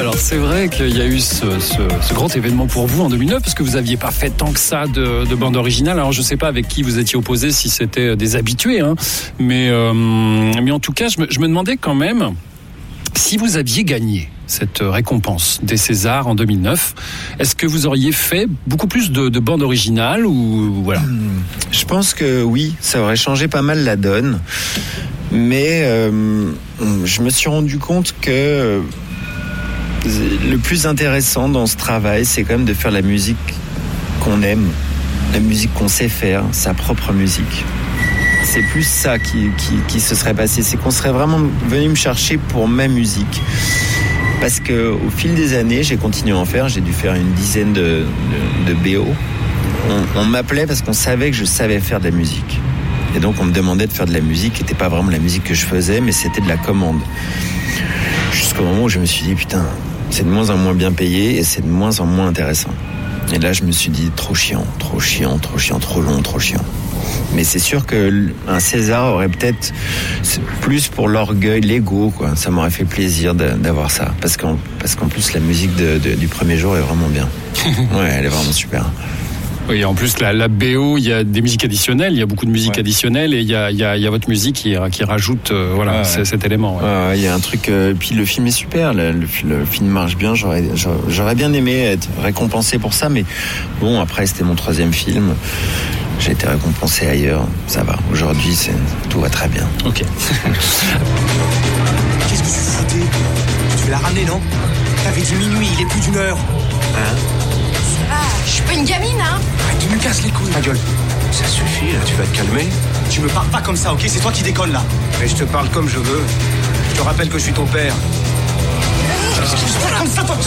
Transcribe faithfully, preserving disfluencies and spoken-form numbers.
Alors c'est vrai qu'il y a eu ce, ce, ce grand événement pour vous en deux mille neuf, parce que vous n'aviez pas fait tant que ça de, de bande originale. Alors je ne sais pas avec qui vous étiez opposé, si c'était des habitués, hein. mais, euh, mais en tout cas, je me, je me demandais quand même si vous aviez gagné cette récompense des Césars en deux mille neuf, est-ce que vous auriez fait beaucoup plus de, de bandes originales ou voilà? Je pense que oui, ça aurait changé pas mal la donne, mais euh, je me suis rendu compte que le plus intéressant dans ce travail, c'est quand même de faire la musique qu'on aime, la musique qu'on sait faire, sa propre musique. C'est plus ça qui, qui, qui se serait passé, c'est qu'on serait vraiment venu me chercher pour ma musique. Parce qu'au fil des années, j'ai continué à en faire, j'ai dû faire une dizaine de, de, de B O. On, on m'appelait parce qu'on savait que je savais faire de la musique. Et donc on me demandait de faire de la musique, qui n'était pas vraiment la musique que je faisais, mais c'était de la commande. Jusqu'au moment où je me suis dit, putain, c'est de moins en moins bien payé et c'est de moins en moins intéressant. Et là, je me suis dit, trop chiant, trop chiant, trop chiant, trop long, trop chiant. Mais c'est sûr qu'un César aurait peut-être plus pour l'orgueil, l'ego, quoi. Ça m'aurait fait plaisir d'avoir ça. Parce qu'en, parce qu'en plus, la musique de, de, du premier jour est vraiment bien. Ouais, elle est vraiment super. Oui, en plus, la, la B O, il y a des musiques additionnelles, il y a beaucoup de musiques ouais. additionnelles, et il y a, il y a, il y a votre musique qui, qui rajoute euh, voilà, ouais, ouais. cet élément. Ouais. Ouais, il y a un truc, euh, puis le film est super, le, le, le film marche bien, j'aurais, j'aurais bien aimé être récompensé pour ça, mais bon, après, c'était mon troisième film. J'ai été récompensé ailleurs, ça va. Aujourd'hui, c'est, tout va très bien. Ok. Qu'est-ce que tu foutais? Tu veux la ramener, non? T'avais dit minuit, il est plus d'une heure. Hein? Ça va, je suis pas une gamine, hein? Arrête, tu me casses les couilles. Ta gueule. Ça suffit, là, tu vas te calmer. Tu me parles pas comme ça, ok? C'est toi qui déconnes, là. Mais je te parle comme je veux. Je te rappelle que je suis ton père. Qu'est-ce que tu fais comme ça, toi?